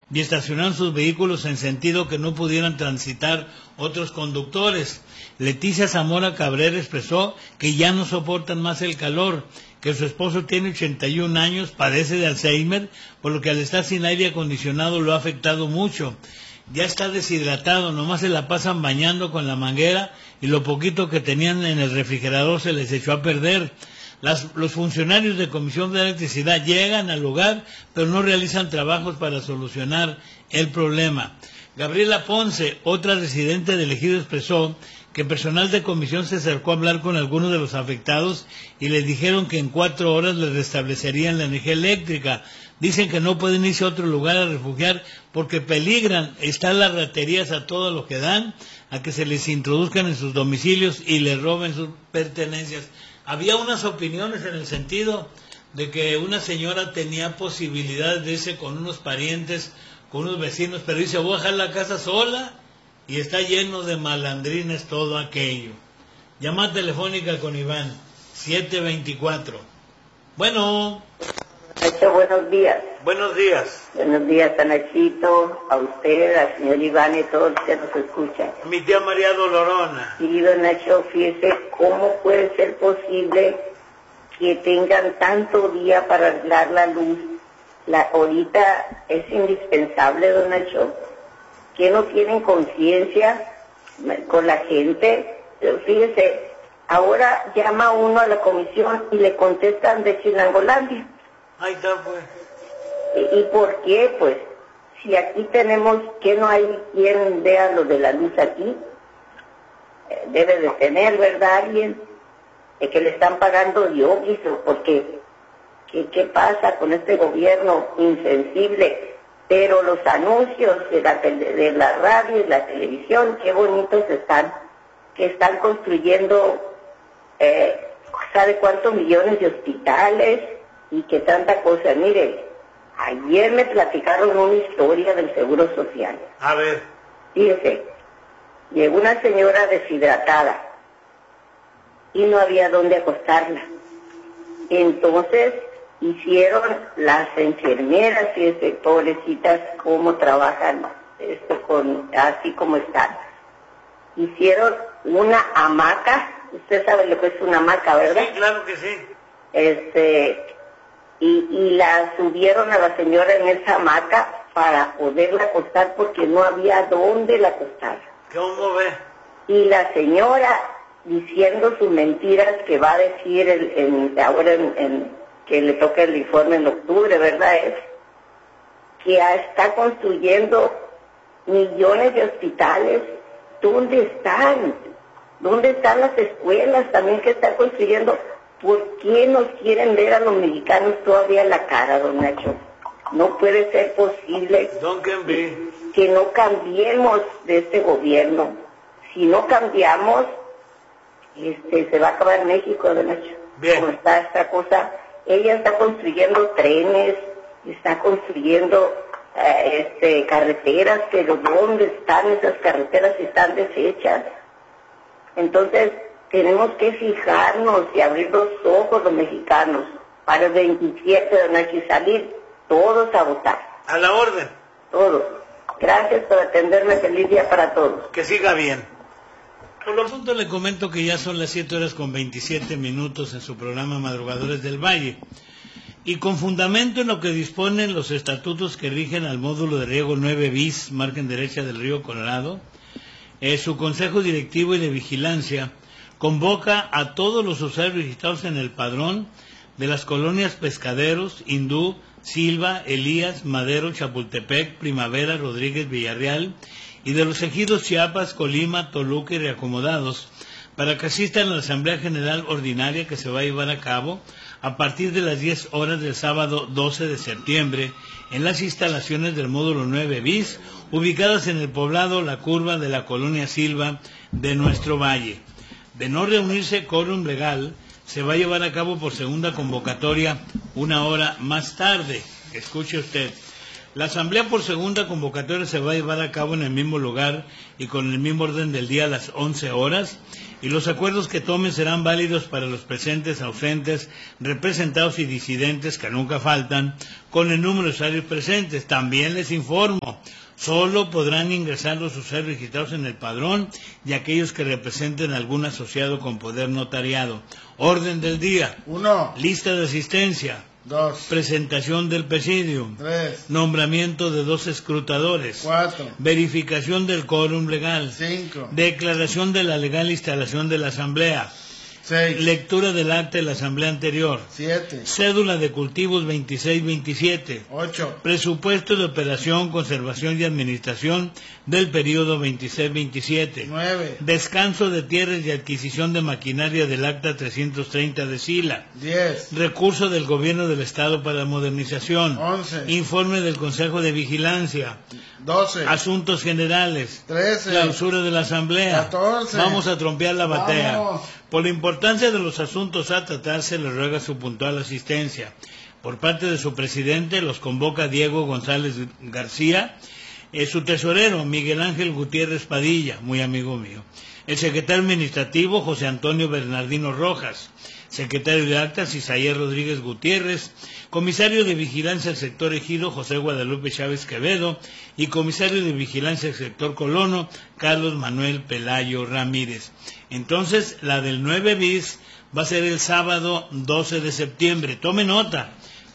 y estacionaron sus vehículos en sentido que no pudieran transitar otros conductores. Leticia Zamora Cabrera expresó que ya no soportan más el calor, que su esposo tiene 81 años, padece de Alzheimer, por lo que al estar sin aire acondicionado lo ha afectado mucho. Ya está deshidratado, nomás se la pasan bañando con la manguera y lo poquito que tenían en el refrigerador se les echó a perder. Los funcionarios de Comisión de Electricidad llegan al lugar, pero no realizan trabajos para solucionar el problema. Gabriela Ponce, otra residente del ejido, expresó que personal de comisión se acercó a hablar con algunos de los afectados y les dijeron que en 4 horas les restablecerían la energía eléctrica. Dicen que no pueden irse a otro lugar a refugiar porque peligran, están las raterías a todo lo que dan, a que se les introduzcan en sus domicilios y les roben sus pertenencias. Había unas opiniones en el sentido de que una señora tenía posibilidades de irse con unos parientes, con unos vecinos, pero dice, voy a dejar la casa sola y está lleno de malandrines todo aquello. Llamada telefónica con Iván, 724. Bueno. Buenos días. Buenos días. Buenos días, Nachito, a usted, al señor Iván y todos los que nos escuchan. Mi tía María Dolorona. Sí, don Nacho, fíjese, ¿cómo puede ser posible que tengan tanto día para arreglar la luz? Ahorita es indispensable, don Nacho, que no tienen conciencia con la gente. Fíjese, ahora llama uno a la comisión y le contestan de Chilangolandia. Ahí está, pues. ¿Y por qué? Pues, si aquí tenemos que no hay quien vea lo de la luz aquí, debe de tener, ¿verdad? Alguien que le están pagando diokis, porque ¿qué pasa con este gobierno insensible? Pero los anuncios de la radio y la televisión, qué bonitos están, que están construyendo, ¿sabe cuántos millones de hospitales? Y que tanta cosa. Mire, ayer me platicaron una historia del Seguro Social. A ver. Fíjese, llegó una señora deshidratada y no había dónde acostarla. Entonces hicieron las enfermeras, fíjese, pobrecitas, cómo trabajan así como están. Hicieron una hamaca, usted sabe lo que es una hamaca, ¿verdad? Sí, claro que sí. Y la subieron a la señora en esa hamaca para poderla acostar porque no había dónde la acostar. ¿Cómo ve? Y la señora, diciendo sus mentiras que va a decir ahora que le toca el informe en octubre, ¿verdad? Es que está construyendo millones de hospitales. ¿Dónde están? ¿Dónde están las escuelas también que está construyendo? ¿Por qué nos quieren ver a los mexicanos todavía la cara, don Nacho? No puede ser posible que no cambiemos de este gobierno. Si no cambiamos, se va a acabar México, don Nacho. Bien. Como está esta cosa, ella está construyendo trenes, está construyendo carreteras, pero ¿dónde están esas carreteras si están deshechas? Entonces, tenemos que fijarnos y abrir los ojos los mexicanos para el 27 de noche y salir todos a votar. A la orden. Todos. Gracias por atenderme. Feliz día para todos. Que siga bien. Por lo pronto le comento que ya son las 7:27 en su programa Madrugadores del Valle. Y con fundamento en lo que disponen los estatutos que rigen al módulo de riego 9 bis, margen derecha del río Colorado, su Consejo Directivo y de Vigilancia convoca a todos los usuarios registrados en el padrón de las colonias Pescaderos, Hindú, Silva, Elías, Madero, Chapultepec, Primavera, Rodríguez, Villarreal y de los ejidos Chiapas, Colima, Toluca y Reacomodados para que asistan a la Asamblea General Ordinaria que se va a llevar a cabo a partir de las 10 horas del sábado 12 de septiembre en las instalaciones del módulo 9 bis ubicadas en el poblado La Curva de la colonia Silva de nuestro valle. De no reunirse quórum legal, se va a llevar a cabo por segunda convocatoria 1 hora más tarde. Escuche usted. La asamblea por segunda convocatoria se va a llevar a cabo en el mismo lugar y con el mismo orden del día a las 11 horas, y los acuerdos que tomen serán válidos para los presentes, ausentes, representados y disidentes, que nunca faltan, con el número de usuarios presentes. También les informo, solo podrán ingresar los usuarios registrados en el padrón y aquellos que representen algún asociado con poder notariado. Orden del día. 1. Lista de asistencia. 2. Presentación del presidium. 3. Nombramiento de 2 escrutadores. 4. Verificación del quórum legal. 5. Declaración de la legal instalación de la asamblea. 6. Lectura del acta de la asamblea anterior. 7. Cédula de cultivos 26-27. 8. Presupuesto de operación, conservación y administración del periodo 26-27. 9. Descanso de tierras y adquisición de maquinaria del acta 330 de Sila. 10. Recurso del gobierno del estado para la modernización. 11. Informe del Consejo de Vigilancia. 12. Asuntos generales. 13. Clausura de la asamblea. 14. Vamos a trompear la batea. Vamos. Por la importancia de los asuntos a tratar, se le ruega su puntual asistencia. Por parte de su presidente, los convoca Diego González García, su tesorero, Miguel Ángel Gutiérrez Padilla, muy amigo mío, el secretario administrativo, José Antonio Bernardino Rojas, secretario de actas, Isaías Rodríguez Gutiérrez, comisario de vigilancia del sector Ejido, José Guadalupe Chávez Quevedo, y comisario de vigilancia del sector Colono, Carlos Manuel Pelayo Ramírez. Entonces, la del 9 bis va a ser el sábado 12 de septiembre. Tome nota.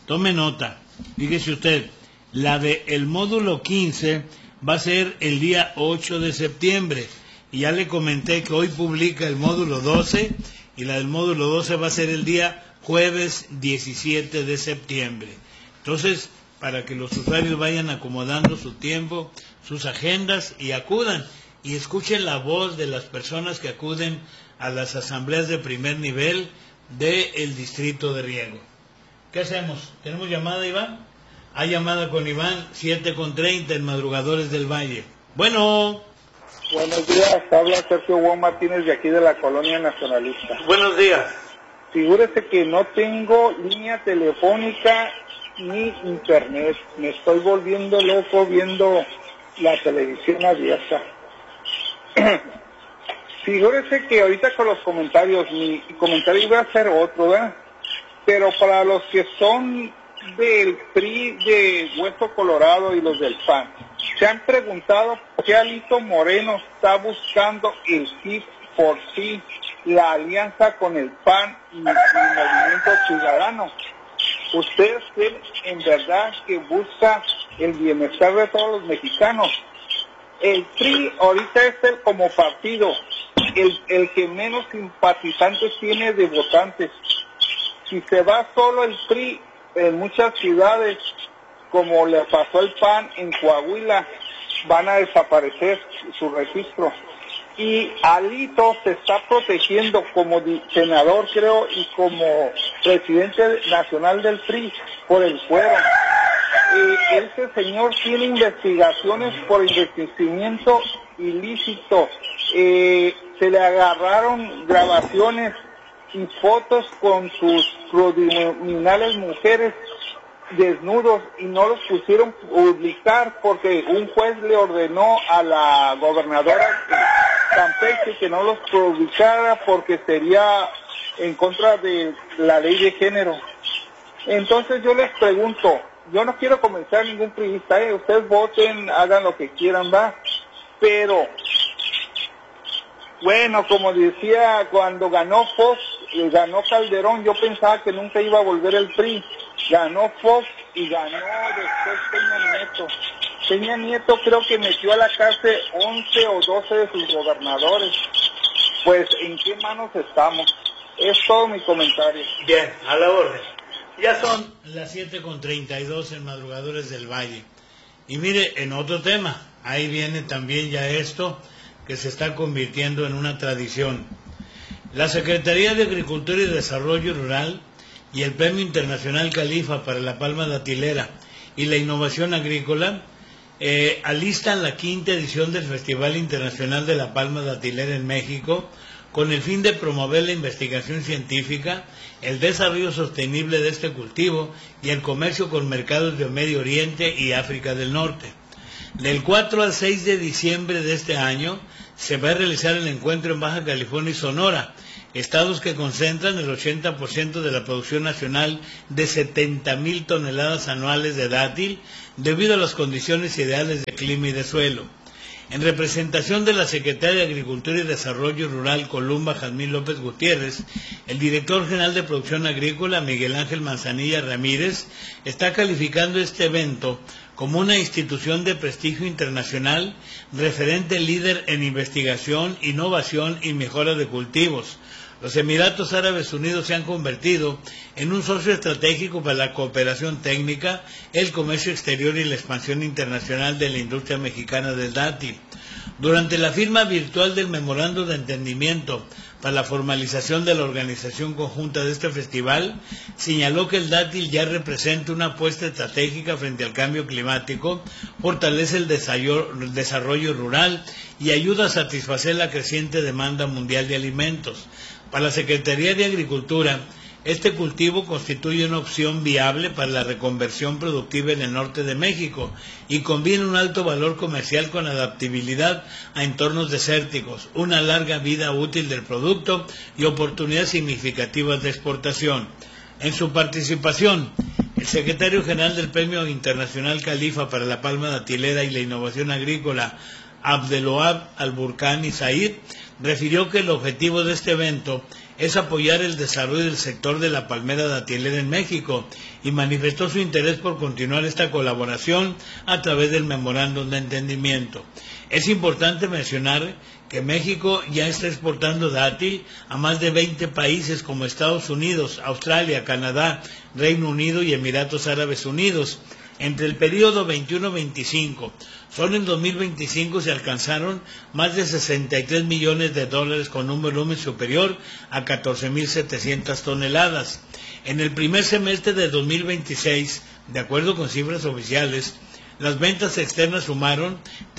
Fíjese usted, la del módulo 15 va a ser el día 8 de septiembre. Y ya le comenté que hoy publica el módulo 12, y la del módulo 12 va a ser el día jueves 17 de septiembre. Entonces, para que los usuarios vayan acomodando su tiempo, sus agendas, y acudan y escuchen la voz de las personas que acuden a las asambleas de primer nivel del distrito de Riego. ¿Qué hacemos? ¿Tenemos llamada, Iván? Hay llamada con Iván, 7:30 en Madrugadores del Valle. Bueno. Buenos días, habla Sergio Juan Martínez de aquí de la Colonia Nacionalista. Buenos días. Figúrese que no tengo línea telefónica ni internet. Me estoy volviendo loco viendo la televisión abierta. Figúrese que ahorita con los comentarios, mi comentario iba a ser otro, ¿verdad? Pero para los que son del PRI de Hueso Colorado y los del PAN, se han preguntado por qué Alito Moreno está buscando el sí por sí, la alianza con el PAN y el Movimiento Ciudadano. ¿Ustedes creen en verdad que busca el bienestar de todos los mexicanos? El PRI ahorita es como partido, el que menos simpatizantes tiene de votantes. Si se va solo el PRI en muchas ciudades, como le pasó al PAN en Coahuila, van a desaparecer su registro. Y Alito se está protegiendo como senador, creo, y como presidente nacional del PRI por el fuero. Ese señor tiene investigaciones por enriquecimiento ilícito. Se le agarraron grabaciones y fotos con sus criminales mujeres desnudos y no los pusieron publicar porque un juez le ordenó a la gobernadora de Campeche que no los publicara porque sería en contra de la ley de género. Entonces yo les pregunto, yo no quiero convencer a ningún priista, ustedes voten, hagan lo que quieran, va, pero bueno, como decía, cuando ganó Fox, ganó Calderón, yo pensaba que nunca iba a volver el PRI. Ganó Fox y ganó después Peña Nieto. Peña Nieto creo que metió a la cárcel 11 o 12 de sus gobernadores. Pues, ¿en qué manos estamos? Es todo mi comentario. Bien, a la orden. Ya son las 7:32 en Madrugadores del Valle. Y mire, en otro tema, ahí viene también ya esto que se está convirtiendo en una tradición. La Secretaría de Agricultura y Desarrollo Rural y el Premio Internacional Califa para la Palma Datilera y la Innovación Agrícola alistan la 5ª edición del Festival Internacional de la Palma Datilera en México, con el fin de promover la investigación científica, el desarrollo sostenible de este cultivo y el comercio con mercados de Medio Oriente y África del Norte. Del 4 al 6 de diciembre de este año se va a realizar el encuentro en Baja California y Sonora, estados que concentran el 80% de la producción nacional de 70,000 toneladas anuales de dátil, debido a las condiciones ideales de clima y de suelo. En representación de la Secretaria de Agricultura y Desarrollo Rural, Columba Jazmín López Gutiérrez, el director general de Producción Agrícola, Miguel Ángel Manzanilla Ramírez, está calificando este evento como una institución de prestigio internacional, referente líder en investigación, innovación y mejora de cultivos. Los Emiratos Árabes Unidos se han convertido en un socio estratégico para la cooperación técnica, el comercio exterior y la expansión internacional de la industria mexicana del dátil. Durante la firma virtual del Memorando de Entendimiento para la formalización de la organización conjunta de este festival, señaló que el dátil ya representa una apuesta estratégica frente al cambio climático, fortalece el desarrollo rural y ayuda a satisfacer la creciente demanda mundial de alimentos. Para la Secretaría de Agricultura, este cultivo constituye una opción viable para la reconversión productiva en el norte de México y combina un alto valor comercial con adaptabilidad a entornos desérticos, una larga vida útil del producto y oportunidades significativas de exportación. En su participación, el secretario general del Premio Internacional Califa para la Palma Datilera y la Innovación Agrícola, Abdeloab Alburcani Said, refirió que el objetivo de este evento es apoyar el desarrollo del sector de la palmera datilera en México y manifestó su interés por continuar esta colaboración a través del Memorándum de Entendimiento. Es importante mencionar que México ya está exportando dátil a más de 20 países como Estados Unidos, Australia, Canadá, Reino Unido y Emiratos Árabes Unidos. Entre el periodo 21-25, solo en 2025 se alcanzaron más de 63 millones de dólares con un volumen superior a 14.700 toneladas. En el primer semestre de 2026, de acuerdo con cifras oficiales, las ventas externas sumaron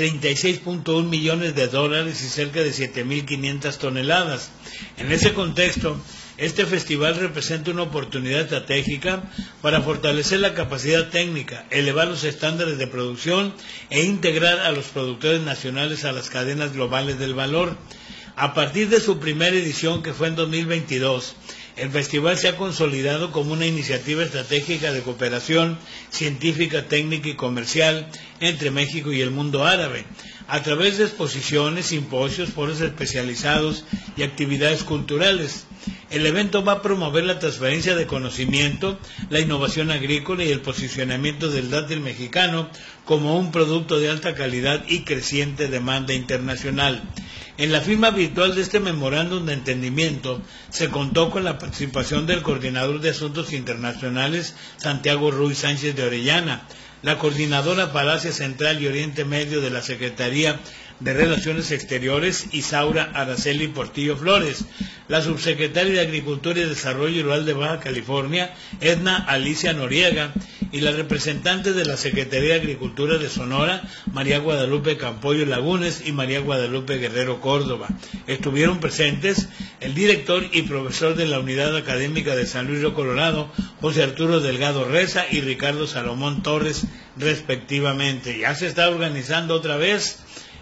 36.1 millones de dólares y cerca de 7.500 toneladas. En ese contexto, este festival representa una oportunidad estratégica para fortalecer la capacidad técnica, elevar los estándares de producción e integrar a los productores nacionales a las cadenas globales del valor. A partir de su primera edición, que fue en 2022, el festival se ha consolidado como una iniciativa estratégica de cooperación científica, técnica y comercial entre México y el mundo árabe, a través de exposiciones, simposios, foros especializados y actividades culturales. El evento va a promover la transferencia de conocimiento, la innovación agrícola y el posicionamiento del dátil mexicano como un producto de alta calidad y creciente demanda internacional. En la firma virtual de este memorándum de entendimiento se contó con la participación del coordinador de Asuntos Internacionales, Santiago Ruiz Sánchez de Orellana, la coordinadora para Asia Central y Oriente Medio de la Secretaría de Relaciones Exteriores, Isaura Araceli Portillo Flores, la subsecretaria de Agricultura y Desarrollo Rural de Baja California, Edna Alicia Noriega, y la representante de la Secretaría de Agricultura de Sonora, María Guadalupe Campoyo Lagunes y María Guadalupe Guerrero Córdoba. Estuvieron presentes el director y profesor de la Unidad Académica de San Luis Río Colorado, José Arturo Delgado Reza y Ricardo Salomón Torres, respectivamente. Ya se está organizando otra vez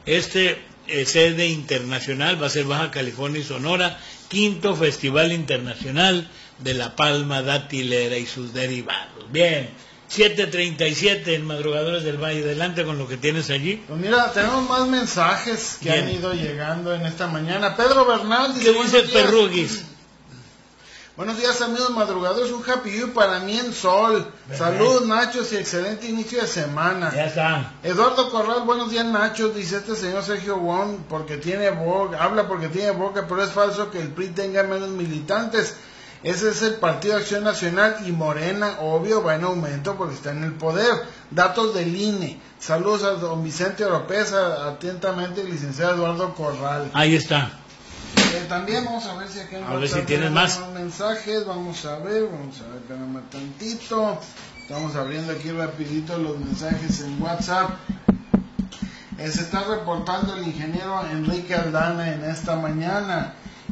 sede internacional, va a ser Baja California y Sonora, 5º Festival Internacional de la Palma Datilera y sus derivados. Bien, 7:37 en Madrugadores del Valle. Adelante con lo que tienes allí. Pues mira, tenemos más mensajes que han ido llegando en esta mañana. Pedro Bernal dice, ¿qué dice Perruguis? Buenos días, amigos madrugadores, un happy you para mí en Sol. Salud, Nachos, y excelente inicio de semana. Ya está. Eduardo Corral, buenos días, Nachos, dice este señor Sergio Wong, porque tiene boca, habla porque tiene boca, pero es falso que el PRI tenga menos militantes. Ese es el Partido Acción Nacional y Morena, obvio, va en aumento porque está en el poder. Datos del INE. Saludos a don Vicente Oropesa, atentamente el licenciado Eduardo Corral. Ahí está. También vamos a ver si aquí a ver si tienes más mensajes. Vamos a ver, espérame tantito. Estamos abriendo aquí rapidito los mensajes en WhatsApp. Se está reportando el ingeniero Enrique Aldana en esta mañana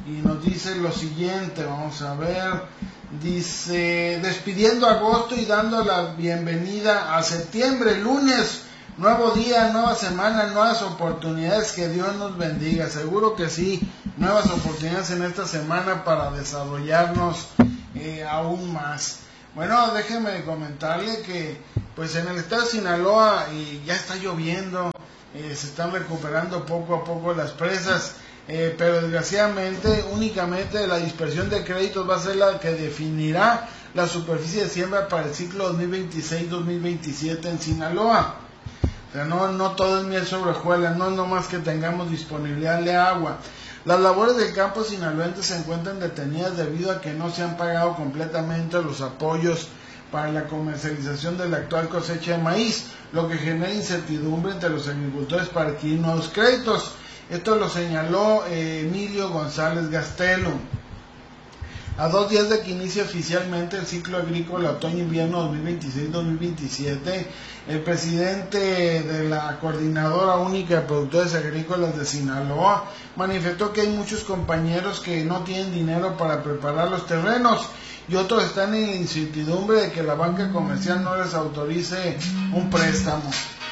y nos dice lo siguiente, vamos a ver, dice, despidiendo agosto y dando la bienvenida a septiembre, lunes, nuevo día, nueva semana, nuevas oportunidades, que Dios nos bendiga. Seguro que sí, nuevas oportunidades en esta semana para desarrollarnos aún más. Bueno, déjeme comentarle que pues en el estado de Sinaloa ya está lloviendo, se están recuperando poco a poco las presas, pero desgraciadamente únicamente la dispersión de créditos va a ser la que definirá la superficie de siembra para el ciclo 2026-2027 en Sinaloa. O sea, no todo es miel sobre hojuelas, no es nomás que tengamos disponibilidad de agua. Las labores del campo sinaloense se encuentran detenidas debido a que no se han pagado completamente los apoyos para la comercialización de la actual cosecha de maíz, lo que genera incertidumbre entre los agricultores para adquirir nuevos créditos. Esto lo señaló Emilio González Gastelo. A 2 días de que inicie oficialmente el ciclo agrícola otoño-invierno 2026-2027, el presidente de la Coordinadora Única de Productores Agrícolas de Sinaloa manifestó que hay muchos compañeros que no tienen dinero para preparar los terrenos y otros están en incertidumbre de que la banca comercial no les autorice un préstamo.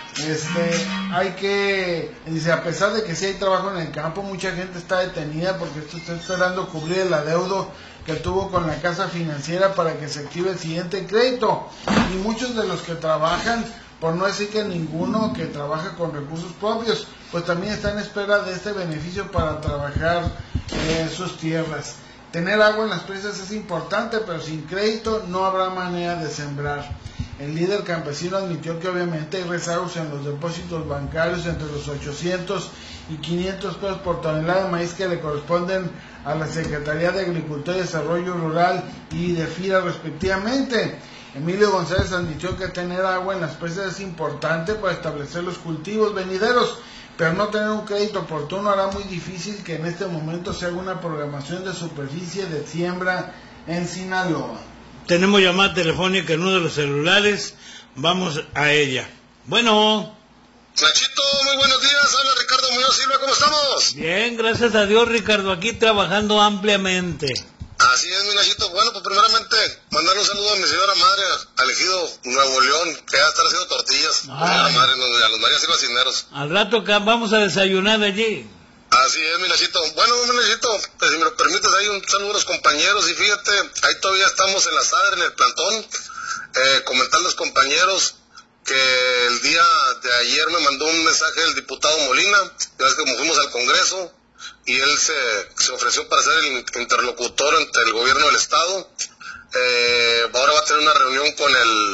Dice, a pesar de que sí hay trabajo en el campo, mucha gente está detenida porque está esperando cubrir el adeudo que tuvo con la casa financiera para que se active el siguiente crédito, y muchos de los que trabajan, por no decir que ninguno que trabaja con recursos propios, pues también está en espera de este beneficio para trabajar sus tierras. Tener agua en las presas es importante, pero sin crédito no habrá manera de sembrar. El líder campesino admitió que obviamente hay rezagos en los depósitos bancarios entre los 800 y 500 pesos por tonelada de maíz que le corresponden a la Secretaría de Agricultura y Desarrollo Rural y de FIRA respectivamente. Emilio González admitió que tener agua en las presas es importante para establecer los cultivos venideros, pero no tener un crédito oportuno hará muy difícil que en este momento se haga una programación de superficie de siembra en Sinaloa. Tenemos llamada telefónica en uno de los celulares, vamos a ella. Bueno. Nachito, muy buenos días, habla Ricardo Muñoz Silva, ¿cómo estamos? Bien, gracias a Dios, Ricardo, aquí trabajando ampliamente. Así es, mi Nachito. Bueno, pues primeramente, mandar un saludo a mi señora madre, al ejido Nuevo León, que ya están haciendo tortillas. Señora madre, a los María Silva Cisneros. Al rato vamos a desayunar allí. Así es, mi Nachito. Bueno, mi Nachito, pues, si me lo permites, hay un saludo a los compañeros, y fíjate, ahí todavía estamos en la SADR, en el plantón, comentando a los compañeros que el día de ayer me mandó un mensaje el diputado Molina, ya ves que como fuimos al Congreso, y él se ofreció para ser el interlocutor entre el gobierno del Estado. Ahora va a tener una reunión con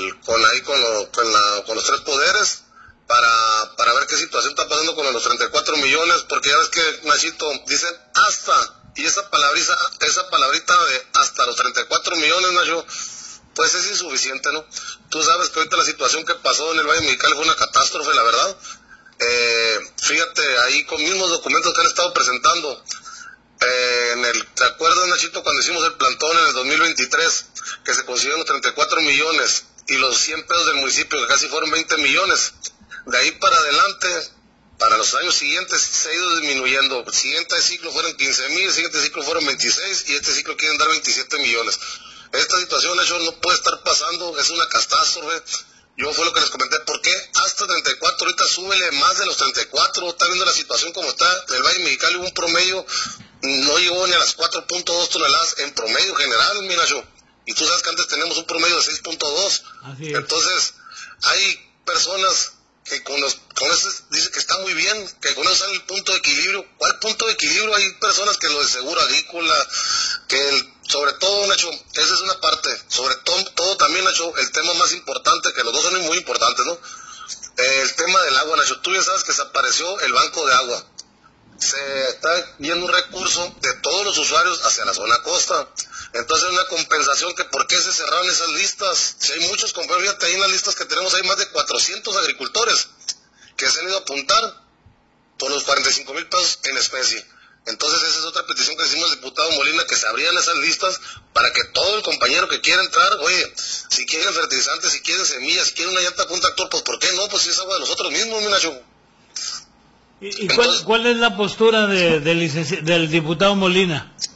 los tres poderes para ver qué situación está pasando con los 34 millones, porque ya ves que, Nachito, dicen hasta, y esa palabrita de hasta los 34 millones, Nacho, pues es insuficiente, ¿no? Tú sabes que ahorita la situación que pasó en el Valle Mexicali fue una catástrofe, la verdad. Fíjate, ahí con mismos documentos que han estado presentando, ¿te acuerdas, Nachito, cuando hicimos el plantón en el 2023, que se consiguieron los 34 millones y los 100 pesos del municipio, que casi fueron 20 millones? De ahí para adelante, para los años siguientes, se ha ido disminuyendo. El siguiente ciclo fueron 15,000, el siguiente ciclo fueron 26, y este ciclo quieren dar 27 millones. Esta situación, hecho, no puede estar pasando, es una catástrofe. Yo fue lo que les comenté, ¿por qué hasta 34? Ahorita súbele más de los 34, está viendo la situación como está. En el Valle Mexicali hubo un promedio, no llegó ni a las 4.2 toneladas en promedio general, mira yo. Y tú sabes que antes tenemos un promedio de 6.2. Entonces, hay personas que con eso dicen que está muy bien, que con eso sale el punto de equilibrio. ¿Cuál punto de equilibrio? Hay personas que lo de seguro agrícola, sobre todo, Nacho, esa es una parte, sobre todo también, Nacho, el tema más importante, que los dos son muy importantes, ¿no? El tema del agua, Nacho, tú ya sabes que desapareció el banco de agua. Se está yendo un recurso de todos los usuarios hacia la zona costa. Entonces, una compensación que ¿por qué se cerraron esas listas? Si hay muchos compañeros, fíjate, ahí en las listas que tenemos hay más de 400 agricultores que se han ido a apuntar por los 45,000 pesos en especie. Entonces, esa es otra petición que hicimos al diputado Molina, que se abrían esas listas para que todo el compañero que quiera entrar, oye, si quieren fertilizantes, si quieren semillas, si quieren una llanta con un tractor, pues ¿por qué no? Pues si es agua de nosotros mismos, mi Nacho. ¿Y entonces, cuál es la postura del diputado Molina?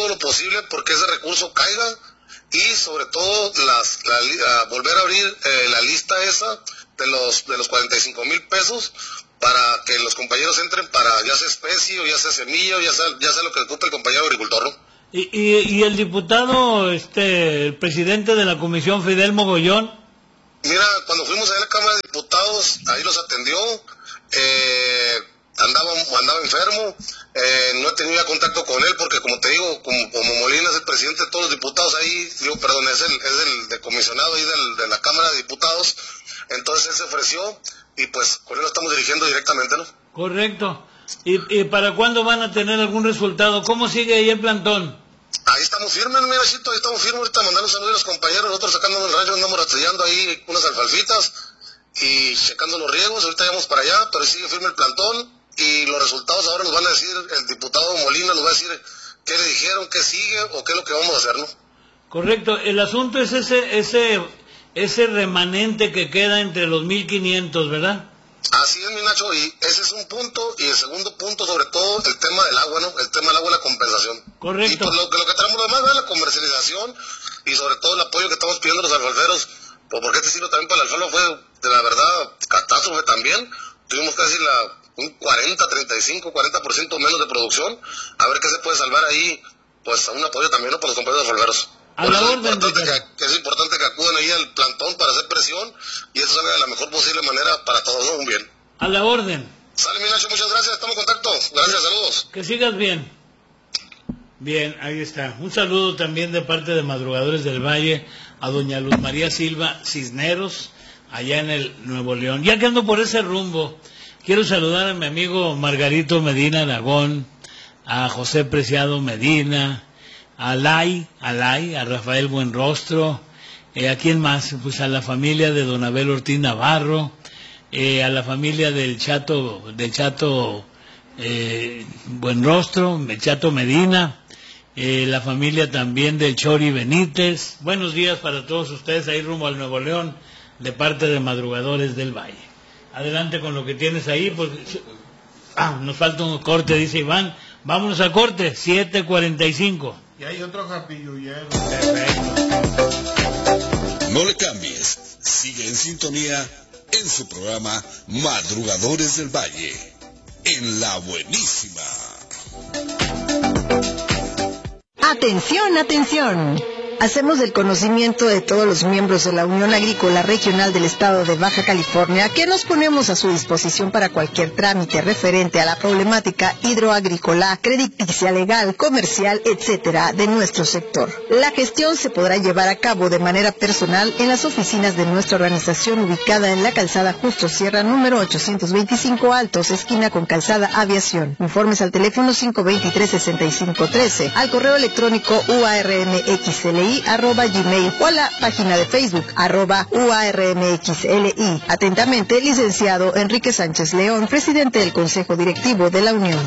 todo lo posible porque ese recurso caiga y sobre todo volver a abrir la lista esa de los 45,000 pesos para que los compañeros entren para ya sea especie o ya sea semilla o ya sea lo que ocupe el compañero agricultor, ¿no? Y el diputado, el presidente de la comisión, Fidel Mogollón. Mira, cuando fuimos a la Cámara de Diputados, ahí los atendió, andaba enfermo, no he tenido contacto con él porque como te digo, como Molina es el presidente de todos los diputados ahí, es el de comisionado ahí de la Cámara de Diputados, entonces él se ofreció y pues con él lo estamos dirigiendo directamente, ¿no? Correcto. ¿Y para cuándo van a tener algún resultado? ¿Cómo sigue ahí el plantón? Ahí estamos firmes, mira, Chito, ahí estamos firmes, ahorita mandando un saludo a los compañeros, nosotros sacando el rancho, andamos rastrillando ahí unas alfalfitas y checando los riegos, ahorita vamos para allá, pero sigue firme el plantón y los resultados ahora nos van a decir, el diputado Molina nos va a decir qué le dijeron, qué sigue o qué es lo que vamos a hacer, ¿no? Correcto, el asunto es ese remanente que queda entre los 1,500, ¿verdad? Así es, mi Nacho, y ese es un punto, y el segundo punto, sobre todo, el tema del agua, ¿no? El tema del agua y la compensación. Correcto. Y pues lo que tenemos más es la comercialización, y sobre todo el apoyo que estamos pidiendo a los alfalferos, porque este siglo también para el alfalfa fue, de la verdad, catástrofe también. Tuvimos casi un 40% menos de producción, a ver qué se puede salvar ahí, pues a un apoyo también, ¿no? Para los compañeros alfalferos. A la orden, es importante que acudan ahí al plantón para hacer presión y eso salga de la mejor posible manera para todos, ¿no? Un bien. A la orden. Sale, mi Nacho, muchas gracias, estamos en contacto. Gracias, saludos. Que sigas bien. Bien, ahí está. Un saludo también de parte de Madrugadores del Valle a doña Luz María Silva Cisneros, allá en el Nuevo León. Ya que ando por ese rumbo, quiero saludar a mi amigo Margarito Medina Aragón, a José Preciado Medina, a Rafael Buenrostro, ¿a quién más? Pues a la familia de don Abel Ortiz Navarro, a la familia del Chato Buenrostro, el Chato Medina, la familia también del Chori Benítez. Buenos días para todos ustedes ahí rumbo al Nuevo León, de parte de Madrugadores del Valle. Adelante con lo que tienes ahí, pues nos falta un corte, dice Iván. Vámonos a corte, 7:45. Y hay otro japillullero. Perfecto. No le cambies, sigue en sintonía en su programa Madrugadores del Valle, en La Buenísima. Atención, atención. Hacemos del conocimiento de todos los miembros de la Unión Agrícola Regional del Estado de Baja California que nos ponemos a su disposición para cualquier trámite referente a la problemática hidroagrícola, crediticia, legal, comercial, etcétera, de nuestro sector. La gestión se podrá llevar a cabo de manera personal en las oficinas de nuestra organización ubicada en la calzada Justo Sierra número 825 Altos, esquina con calzada Aviación. Informes al teléfono 523-6513, al correo electrónico uarmxli @gmail o a la página de Facebook @uarmxli. Atentamente, licenciado Enrique Sánchez León, presidente del Consejo Directivo de la Unión.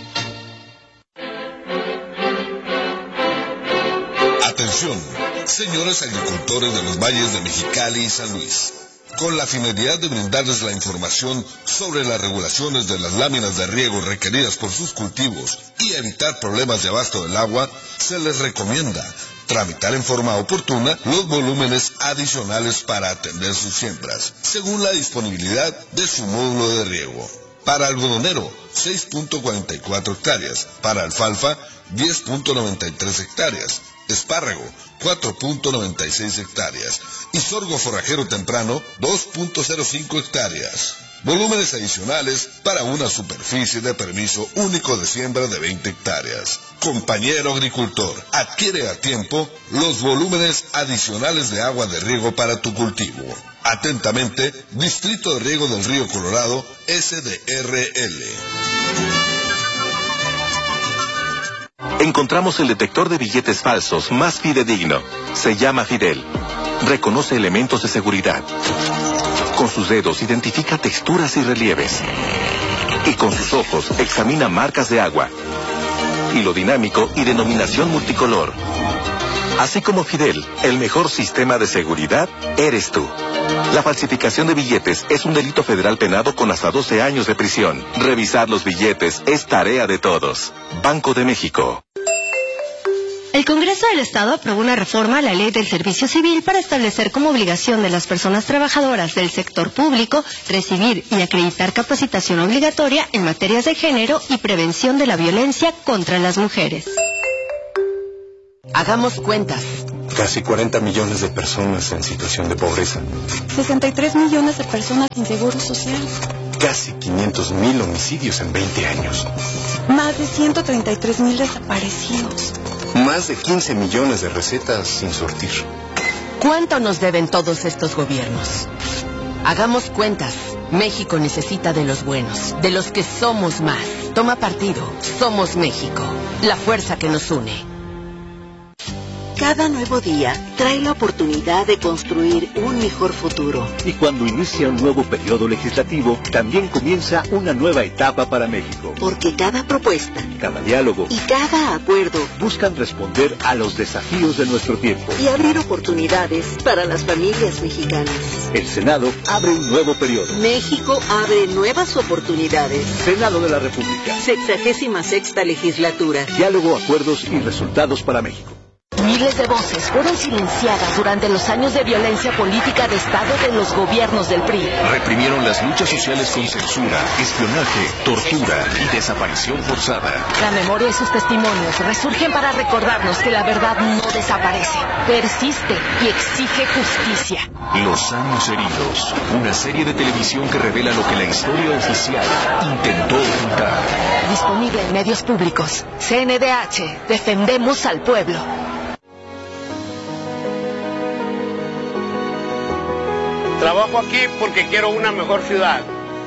Atención, señores agricultores de los valles de Mexicali y San Luis. Con la finalidad de brindarles la información sobre las regulaciones de las láminas de riego requeridas por sus cultivos y evitar problemas de abasto del agua, se les recomienda tramitar en forma oportuna los volúmenes adicionales para atender sus siembras, según la disponibilidad de su módulo de riego. Para algodonero, 6.44 hectáreas. Para alfalfa, 10.93 hectáreas. Espárrago, 4.96 hectáreas. Y sorgo forrajero temprano, 2.05 hectáreas. Volúmenes adicionales para una superficie de permiso único de siembra de 20 hectáreas. Compañero agricultor, adquiere a tiempo los volúmenes adicionales de agua de riego para tu cultivo. Atentamente, Distrito de Riego del Río Colorado, SDRL. Encontramos el detector de billetes falsos más fidedigno. Se llama Fidel. Reconoce elementos de seguridad. Con sus dedos identifica texturas y relieves. Y con sus ojos examina marcas de agua, hilo dinámico y denominación multicolor. Así como Fidel, el mejor sistema de seguridad eres tú. La falsificación de billetes es un delito federal penado con hasta 12 años de prisión. Revisar los billetes es tarea de todos. Banco de México. El Congreso del Estado aprobó una reforma a la Ley del Servicio Civil para establecer como obligación de las personas trabajadoras del sector público recibir y acreditar capacitación obligatoria en materias de género y prevención de la violencia contra las mujeres. Hagamos cuentas. Casi 40 millones de personas en situación de pobreza. 63 millones de personas sin seguro social. Casi 500,000 homicidios en 20 años. Más de 133,000 desaparecidos. Más de 15 millones de recetas sin surtir. ¿Cuánto nos deben todos estos gobiernos? Hagamos cuentas. México necesita de los buenos, de los que somos más. Toma partido. Somos México. La fuerza que nos une. Cada nuevo día trae la oportunidad de construir un mejor futuro. Y cuando inicia un nuevo periodo legislativo, también comienza una nueva etapa para México. Porque cada propuesta, cada diálogo y cada acuerdo buscan responder a los desafíos de nuestro tiempo y abrir oportunidades para las familias mexicanas. El Senado abre un nuevo periodo. México abre nuevas oportunidades. Senado de la República. 66ª legislatura. Diálogo, acuerdos y resultados para México. Miles de voces fueron silenciadas durante los años de violencia política de Estado de los gobiernos del PRI. Reprimieron las luchas sociales con censura, espionaje, tortura y desaparición forzada. La memoria y sus testimonios resurgen para recordarnos que la verdad no desaparece, persiste y exige justicia. Los años heridos, una serie de televisión que revela lo que la historia oficial intentó ocultar. Disponible en medios públicos. CNDH, defendemos al pueblo. Trabajo aquí porque quiero una mejor ciudad.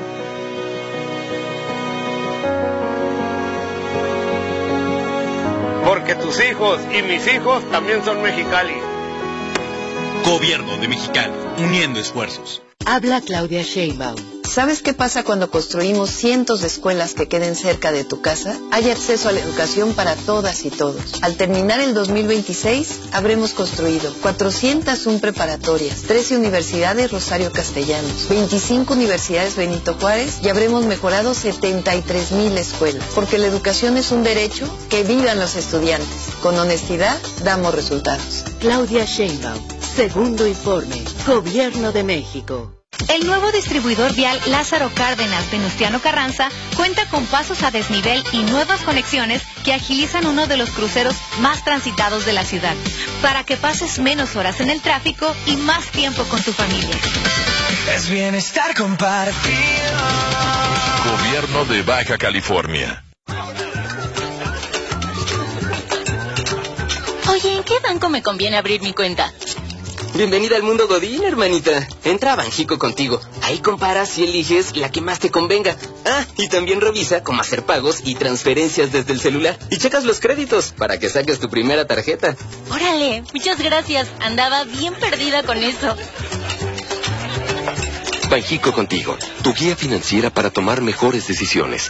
Porque tus hijos y mis hijos también son Mexicali. Gobierno de Mexicali, uniendo esfuerzos. Habla Claudia Sheinbaum. ¿Sabes qué pasa cuando construimos cientos de escuelas que queden cerca de tu casa? Hay acceso a la educación para todas y todos. Al terminar el 2026, habremos construido 401 preparatorias, 13 universidades Rosario Castellanos, 25 universidades Benito Juárez y habremos mejorado 73,000 escuelas. Porque la educación es un derecho, que vivan los estudiantes. Con honestidad, damos resultados. Claudia Sheinbaum, segundo informe, Gobierno de México. El nuevo distribuidor vial Lázaro Cárdenas Venustiano Carranza cuenta con pasos a desnivel y nuevas conexiones que agilizan uno de los cruceros más transitados de la ciudad, para que pases menos horas en el tráfico y más tiempo con tu familia. Es bienestar compartido. Gobierno de Baja California. Oye, ¿en qué banco me conviene abrir mi cuenta? Bienvenida al mundo Godín, hermanita. Entra a Banjico contigo. Ahí comparas y eliges la que más te convenga. Ah, y también revisa cómo hacer pagos y transferencias desde el celular. Y checas los créditos para que saques tu primera tarjeta. Órale, muchas gracias. Andaba bien perdida con eso. Banjico contigo, tu guía financiera para tomar mejores decisiones.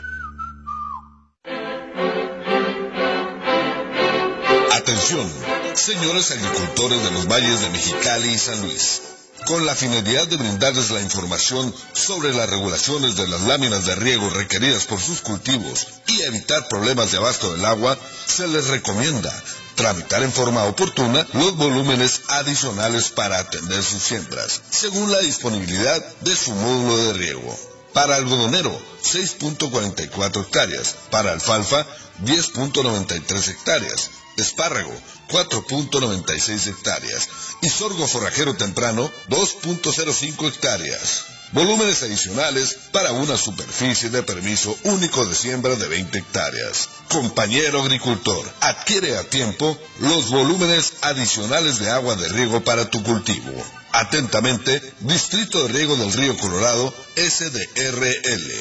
Atención, señores agricultores de los valles de Mexicali y San Luis. Con la finalidad de brindarles la información sobre las regulaciones de las láminas de riego requeridas por sus cultivos y evitar problemas de abasto del agua, se les recomienda tramitar en forma oportuna los volúmenes adicionales para atender sus siembras, según la disponibilidad de su módulo de riego. Para algodonero, 6.44 hectáreas. Para alfalfa, 10.93 hectáreas. Espárrago, 4.96 hectáreas. Y sorgo forrajero temprano, 2.05 hectáreas. Volúmenes adicionales para una superficie de permiso único de siembra de 20 hectáreas. Compañero agricultor, adquiere a tiempo los volúmenes adicionales de agua de riego para tu cultivo. Atentamente, Distrito de Riego del Río Colorado, SDRL.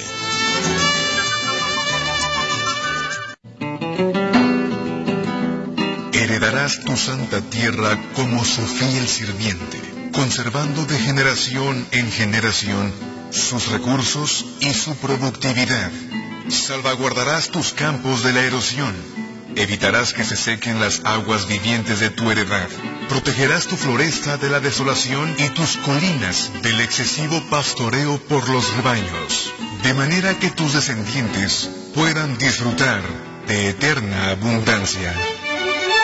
Heredarás tu santa tierra como su fiel sirviente, conservando de generación en generación sus recursos y su productividad. Salvaguardarás tus campos de la erosión, evitarás que se sequen las aguas vivientes de tu heredad, protegerás tu floresta de la desolación y tus colinas del excesivo pastoreo por los rebaños, de manera que tus descendientes puedan disfrutar de eterna abundancia.